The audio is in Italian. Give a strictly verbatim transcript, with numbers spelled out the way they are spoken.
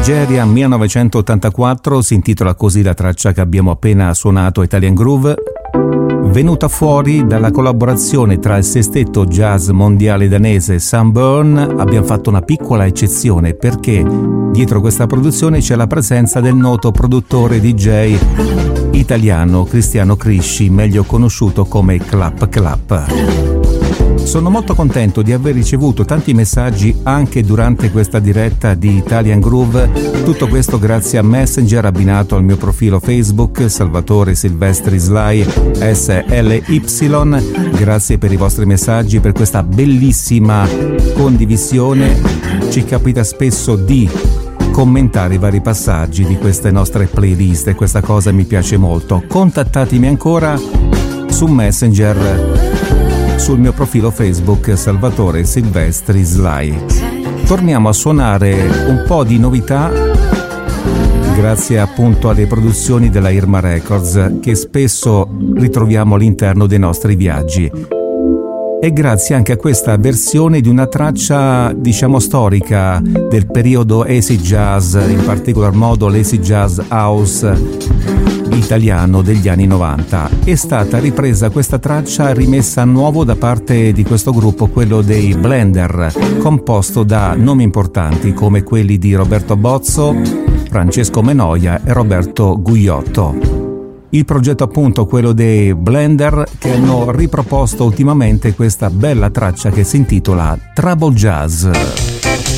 Nigeria millenovecentottantaquattro, si intitola così la traccia che abbiamo appena suonato, Italian Groove, venuta fuori dalla collaborazione tra il sestetto jazz mondiale danese Sunburn. Abbiamo fatto una piccola eccezione perché dietro questa produzione c'è la presenza del noto produttore D J italiano Cristiano Crisci, meglio conosciuto come Clap Clap. Sono molto contento di aver ricevuto tanti messaggi anche durante questa diretta di Italian Groove, tutto questo grazie a Messenger abbinato al mio profilo Facebook Salvatore Silvestri Sly S L Y. Grazie per i vostri messaggi, per questa bellissima condivisione. Ci capita spesso di commentare i vari passaggi di queste nostre playlist e questa cosa mi piace molto. Contattatemi ancora su Messenger, sul mio profilo Facebook Salvatore Silvestri Sly. Torniamo a suonare un po' di novità grazie appunto alle produzioni della Irma Records che spesso ritroviamo all'interno dei nostri viaggi, e grazie anche a questa versione di una traccia diciamo storica del periodo acid jazz, in particolar modo l'acid jazz house italiano degli anni novanta. È stata ripresa questa traccia, rimessa a nuovo da parte di questo gruppo, quello dei Blender, composto da nomi importanti come quelli di Roberto Bozzo, Francesco Menoia e Roberto Gugliotto. Il progetto appunto quello dei Blender, che hanno riproposto ultimamente questa bella traccia che si intitola Trouble Jazz.